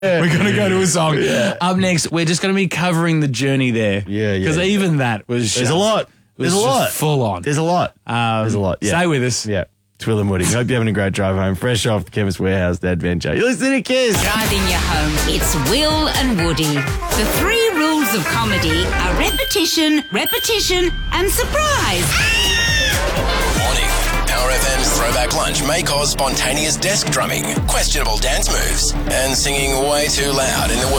We're going to go to a song. Up next, we're just going to be covering the journey there. Yeah. Because even that was There's a lot. There's a lot. Full on. There's a lot. There's a lot. Yeah. Stay with us. Yeah. It's Will and Woody. Hope you're having a great drive home. Fresh off the Chemist Warehouse, the adventure. You're listening to Kiss. Driving you home, it's Will and Woody. The 3 rules of comedy are repetition, and surprise. Warning. Power FM's throwback lunch may cause spontaneous desk drumming, questionable dance moves, and singing way too loud in the world.